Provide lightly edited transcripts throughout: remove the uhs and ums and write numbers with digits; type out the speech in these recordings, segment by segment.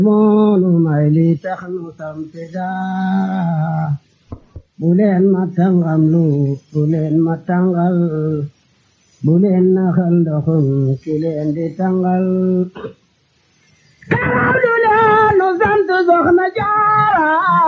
moonu may li tax nu sampi daa bu leen ma tàngam lu bu leen ma tàngal bu leen naxal ndoxum ki leen di tàngal karaw du leen nu sant Soxna Jaara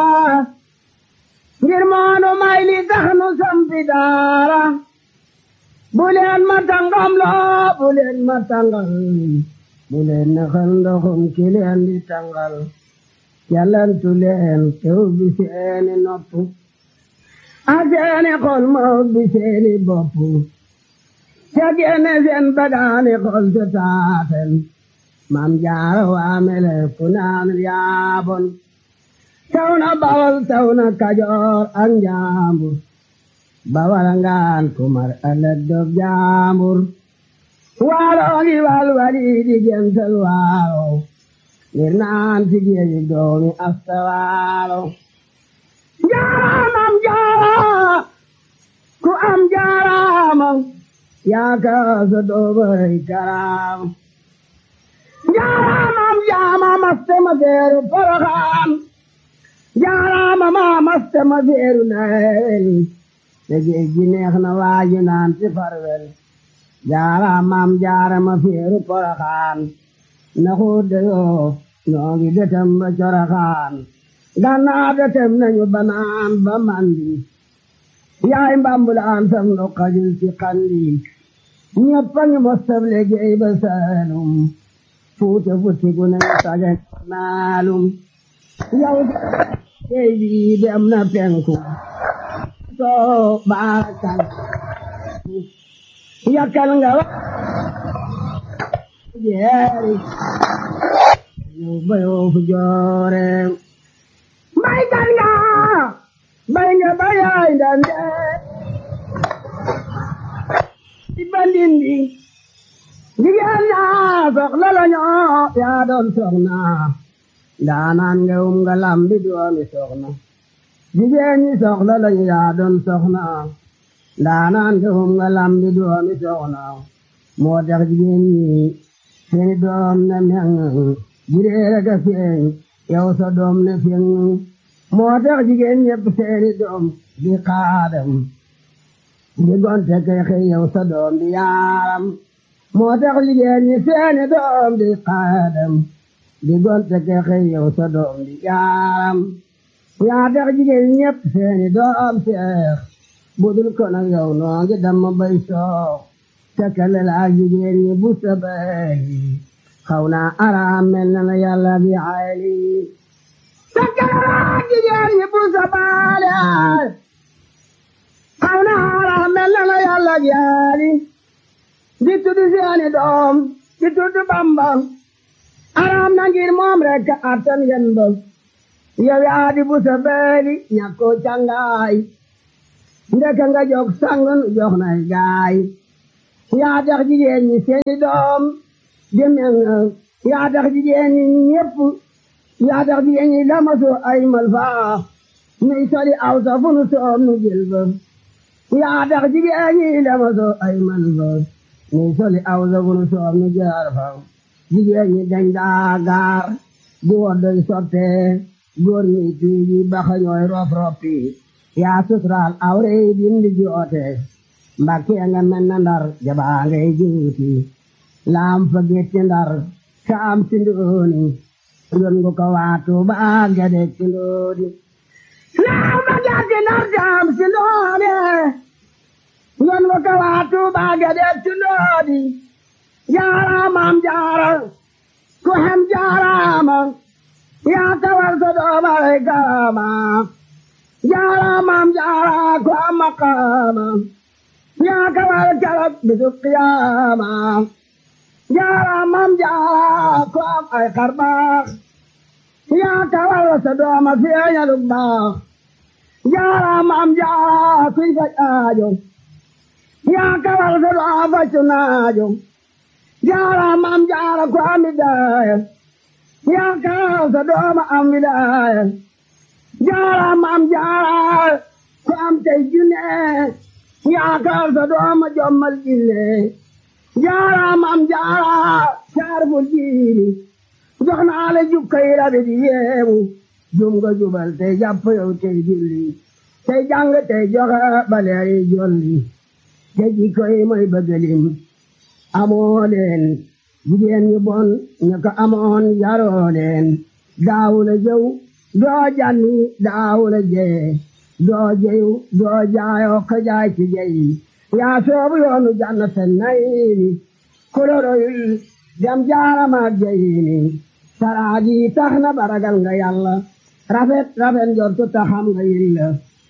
ngir moonu may li tax nu sampi daara bu leen ma tàngam loo bu leen ma tàngal bu leen naxal ndoxum ki leen di tàngal yàllantu leen tew bi seeni nopp ak seeni xol ma bi seeni bopp ca génne seen badaani xol te taaten Maam Jaara waamele fu naan yaabon taw na Bawol taw na Kajoor ak Njaambur Bawal ngaan kumar ëllëg dob Jaambur waalo ngi wal wali di gental waalo ngir naan ci géeji doomi asta waalo Jaara Maam Jaara ku am jaaraama yaa kaasa doobay karaam Jaara Maam Jaara maste ma feeru Poroxaan jaaraama ma maste ma feeru Nayel te géej gi neex na waaji naan ci farwel Jaara Maam Jaara ma feeru Poroxaan na xuude yoo noo ngi detem ba Coroxaan Gànnaar detem nañu ba naan ba mandi yaay mbambulaan sam no xajul ci xandi ñëpp a ngi mostab liggéey ba Saalum Fuuta futtiku nañu saje Maalum yow géej bi dem na penku soo baakal yakkal nga wa jeeri yow bayoo fu joore mbay kan nga bayaay ndande ci bandindi jigéen ñaa soxla lañu yaa doon soxna ndaanaan nga nga lambi doomi soxna jigéen ñi soxla lañu yaa doon soxna ndaanaan nga lambi doomi soxna moo tax jigéen ñi seeni doom ne meŋ jireere ga feeñ yow sa doom ne feeñ moo tax jigéen ñépp seeni doom di xaadam di gonte kay xëy yow sa doom di yaaram moo tax jigéen ñi seeni doom di xaadam di gonte kay xëy yow sa doom di yaaram yaa tax jigéen ñépp seeni doom seex budul ko nag yow noo ngi damma bay soox tekkale la ak jigéen ñi bu sa bay xaw naa araam mel na la yàlla bi ayli tekkale la ak jigéen ñi bu sa baale xaw naa araam mel na la yàlla bi ayli di tuddi seeni doom di tuddi Bamba araam na ngir moom rek attan yen ba yow yaa di bu sa beeli ñakkoo cangaay ndeka nga jog sangun jox nay gaay yaa tax jigéen ñi seeni doom di meŋ yaa tax jigéen ñi ñépp yaa tax jigéen ñi lamasu ay malfaa nuy soli aw sa fu nu soom nu jël ba yaa tax jigéen ñi lamasu ay malfaa nuy soli aw sa fu nu soom nu jaar fa jigéen ñi dañ daa gaar di woddoy sotte góor ñi tuuji baxa ñooy rof roppi yaa suturaal awrey dindi joote Mbàkke nga mel na Ndar jabaa ngay juuti laam fa gétti Ndar saam si ndooni yon ngu ko waatu baa gade ci ndooni laam fa gétti Ndar saam si ndooni yon ngu ko waatu baa gade ci ndooni Jaara Maam Jaara ku hem jaaraama yaa kawal sa doomay karama Jaara Maam Jaara ku am maqaama yaa kawal keroog bisub qiyaama Jaara Maam Jaara ku am ay xarbaax yaa kawal sa dooma feeñalu baax Jaara Maam Jaara kuy faj aajo yaa kawal sa dooma faccu naajo Jaara Maam Jaara ku am widaaya yaa kawal sa dooma am widaaya Jaara Maam Jaara ku am tey junne yaa kawal sa dooma jommal jinne Jaara Maam Jaara saarful jiiri jox naa la jukkay rabit yeewu jum nga jubal tey jàpp yow tey julli tey jàng tey joxe baleeri jolli te jikkoy mooy bëggalim amoo leen jigéen ñu bon ñu ko amoon yaroo leen daawula jëw doo janni daawula jee doo jeyu doo jaayoo ko jaay ci jeyi yaa soobu yoonu jannaten nayni koloroyul dem jaaramaak jeyini saraaji tax na baragal nga yàlla rafet njortu taxam nga yilla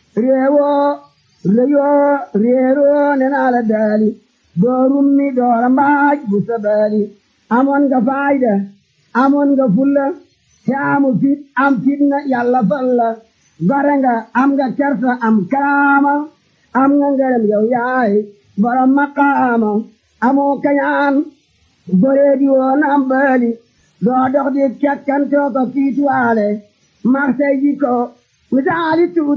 réeroo ne naa la daali doo rummi doora mbaaj bu sabaali amoon nga faayda amoon nga fulla te amu fit am fitna yàlla falla gore nga am nga kersa am kaama am nga ngërëm yow yaay borom maqaama amoo kañaan goree di woon am baali doo dox di kekkantoo ko fiituwaale marsay ji ko misaali tuut